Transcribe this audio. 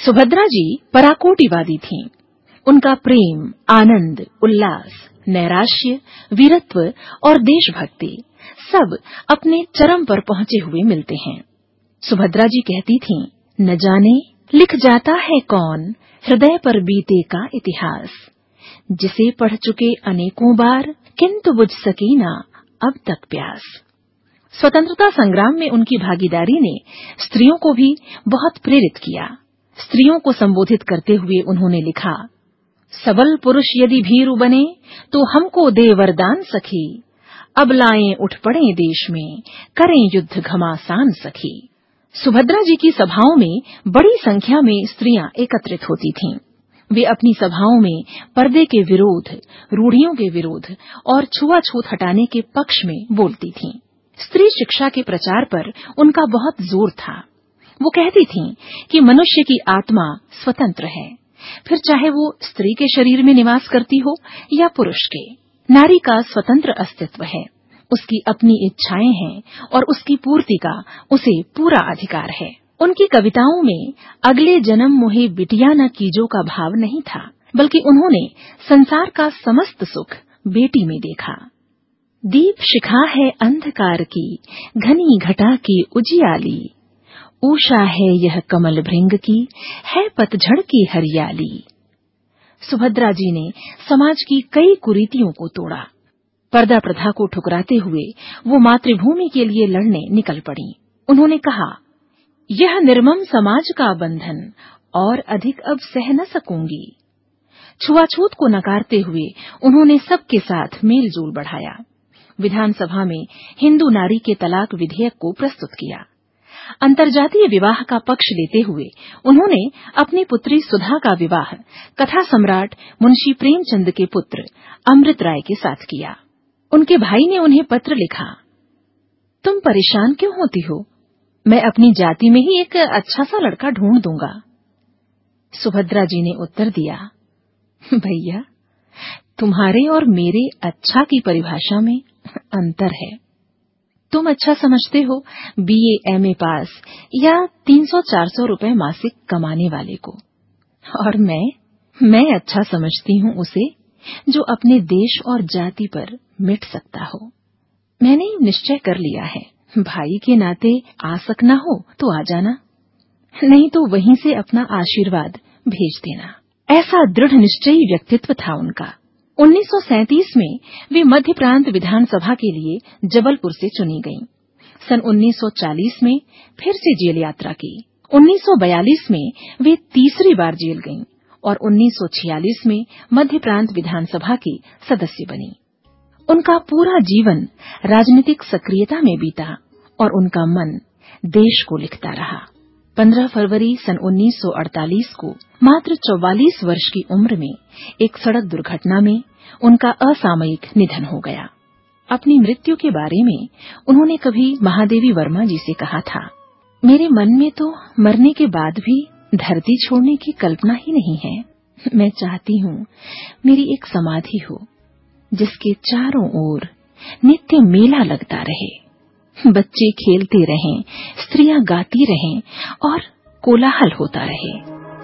सुभद्रा जी पराकोटिवादी थीं। उनका प्रेम, आनंद, उल्लास, नैराश्य, वीरत्व और देशभक्ति सब अपने चरम पर पहुंचे हुए मिलते हैं। सुभद्रा जी कहती थीं, न जाने लिख जाता है कौन हृदय पर बीते का इतिहास, जिसे पढ़ चुके अनेकों बार किंतु बुझ सकी ना अब तक प्यास। स्वतंत्रता संग्राम में उनकी भागीदारी ने स्त्रियों को भी बहुत प्रेरित किया। स्त्रियों को संबोधित करते हुए उन्होंने लिखा, सबल पुरुष यदि भीरु बने तो हमको दे वरदान सखी, अबलाएं उठ पड़े देश में करें युद्ध घमासान सखी। सुभद्रा जी की सभाओं में बड़ी संख्या में स्त्रियां एकत्रित होती थीं। वे अपनी सभाओं में पर्दे के विरोध, रूढ़ियों के विरोध और छुआछूत हटाने के पक्ष में बोलती थीं। स्त्री शिक्षा के प्रचार पर उनका बहुत जोर था। वो कहती थीं कि मनुष्य की आत्मा स्वतंत्र है, फिर चाहे वो स्त्री के शरीर में निवास करती हो या पुरुष के। नारी का स्वतंत्र अस्तित्व है, उसकी अपनी इच्छाएं हैं और उसकी पूर्ति का उसे पूरा अधिकार है। उनकी कविताओं में अगले जन्म मोहे बिटिया न कीजो का भाव नहीं था, बल्कि उन्होंने संसार का समस्त सुख बेटी में देखा। दीप शिखा है अंधकार की, घनी घटा की उजियाली, उषा है यह कमल भृंग की, है पतझड़ की हरियाली। सुभद्रा जी ने समाज की कई कुरीतियों को तोड़ा। पर्दा प्रथा को ठुकराते हुए वो मातृभूमि के लिए लड़ने निकल पड़ी। उन्होंने कहा, यह निर्मम समाज का बंधन और अधिक अब सह न सकूंगी। छुआछूत को नकारते हुए उन्होंने सबके साथ मेलजोल बढ़ाया। विधानसभा में हिंदू नारी के तलाक विधेयक को प्रस्तुत किया। अंतर्जातीय विवाह का पक्ष लेते हुए उन्होंने अपनी पुत्री सुधा का विवाह कथा सम्राट मुंशी प्रेमचंद के पुत्र अमृत राय के साथ किया। उनके भाई ने उन्हें पत्र लिखा, तुम परेशान क्यों होती हो, मैं अपनी जाति में ही एक अच्छा सा लड़का ढूंढ दूंगा। सुभद्रा जी ने उत्तर दिया, भैया, तुम्हारे और मेरे अच्छा की परिभाषा में अंतर है। तुम अच्छा समझते हो बीए एमए पास या 300-400 रुपए मासिक कमाने वाले को, और मैं अच्छा समझती हूँ उसे जो अपने देश और जाति पर मिट सकता हो। मैंने निश्चय कर लिया है, भाई के नाते आ सकना हो तो आ जाना, नहीं तो वहीं से अपना आशीर्वाद भेज देना। ऐसा दृढ़ निश्चयी व्यक्तित्व था उनका। 1937 में वे मध्य प्रांत विधानसभा के लिए जबलपुर से चुनी गईं। सन 1940 में फिर से जेल यात्रा की। 1942 में वे तीसरी बार जेल गईं और 1946 में मध्य प्रांत विधानसभा की सदस्य बनी। उनका पूरा जीवन राजनीतिक सक्रियता में बीता और उनका मन देश को लिखता रहा। 15 फरवरी सन 1948 को मात्र 44 वर्ष की उम्र में एक सड़क दुर्घटना में उनका असामयिक निधन हो गया। अपनी मृत्यु के बारे में उन्होंने कभी महादेवी वर्मा जी से कहा था, मेरे मन में तो मरने के बाद भी धरती छोड़ने की कल्पना ही नहीं है। मैं चाहती हूँ मेरी एक समाधि हो जिसके चारों ओर नित्य मेला लगता रहे, बच्चे खेलते रहें, स्त्रियां गाती रहें और कोलाहल होता रहे।